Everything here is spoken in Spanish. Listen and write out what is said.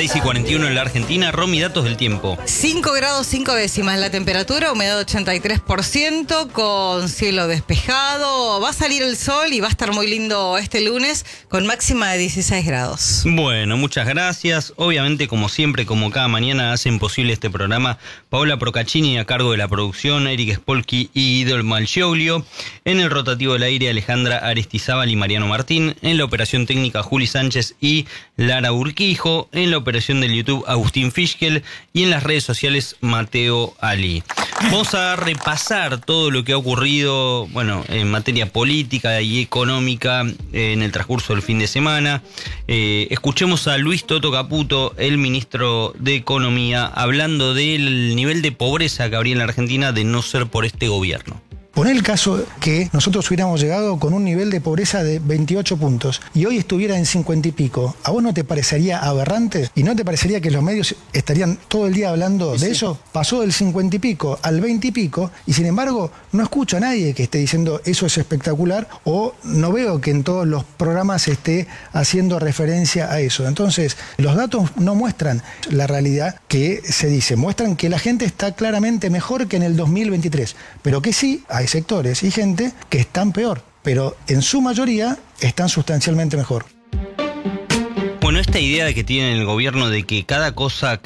6:41 en la Argentina. Romy, datos del tiempo. 5 grados 5 décimas la temperatura, humedad 83%, con cielo despejado. Va a salir el sol y va a estar muy lindo este lunes, con máxima de 16 grados. Bueno, muchas gracias. Obviamente, como siempre, como cada mañana, hacen posible este programa Paola Procaccini a cargo de la producción, Eric Spolky y Guido Malgioglio. En el rotativo del aire, Alejandra Aristizábal y Mariano Martín. En la operación técnica, Juli Sánchez y Lara Urquijo. En la operación del YouTube, Agustín Fischkel. Y en las redes sociales, Mateo Ali. Vamos a repasar todo lo que ha ocurrido, bueno, en materia política y económica en el transcurso del fin de semana. Escuchemos a Luis Toto Caputo, el ministro de Economía, hablando del nivel de pobreza que habría en la Argentina de no ser por este gobierno. Poné el caso que nosotros hubiéramos llegado con un nivel de pobreza de 28 puntos y hoy estuviera en 50 y pico. ¿A vos no te parecería aberrante? ¿Y no te parecería que los medios estarían todo el día hablando de eso? Pasó del 50 y pico al 20 y pico y sin embargo no escucho a nadie que esté diciendo eso es espectacular, o no veo que en todos los programas se esté haciendo referencia a eso. Entonces, los datos no muestran la realidad que se dice, muestran que la gente está claramente mejor que en el 2023, pero que sí hay sectores y gente que están peor, pero en su mayoría están sustancialmente mejor. Bueno, esta idea que tiene el gobierno de que cada cosa